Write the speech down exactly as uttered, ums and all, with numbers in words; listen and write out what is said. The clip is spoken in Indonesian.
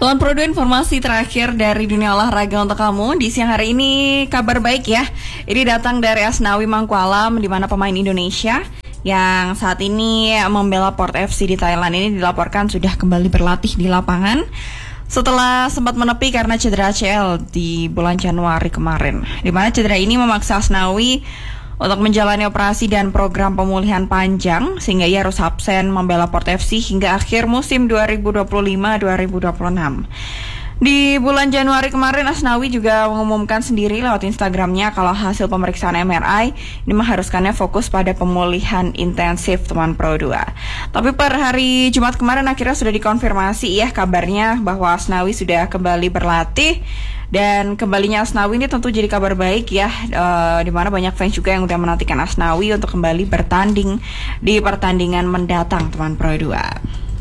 Teman Pro dua, informasi terakhir dari dunia olahraga untuk kamu di siang hari ini. Kabar baik ya, ini datang dari Asnawi Mangkualam, di mana pemain Indonesia yang saat ini membela Port F C di Thailand ini dilaporkan sudah kembali berlatih di lapangan setelah sempat menepi karena cedera A C L di bulan Januari kemarin, di mana cedera ini memaksa Asnawi untuk menjalani operasi dan program pemulihan panjang sehingga ia harus absen membela Port F C hingga akhir musim dua ribu dua puluh lima dua ribu dua puluh enam. Di bulan Januari kemarin, Asnawi juga mengumumkan sendiri lewat Instagramnya kalau hasil pemeriksaan M R I ini mengharuskannya fokus pada pemulihan intensif, teman Pro dua. Tapi per hari Jumat kemarin akhirnya sudah dikonfirmasi ya kabarnya bahwa Asnawi sudah kembali berlatih. Dan kembalinya Asnawi ini tentu jadi kabar baik ya, uh, di mana banyak fans juga yang udah menantikan Asnawi untuk kembali bertanding di pertandingan mendatang, teman Pro dua.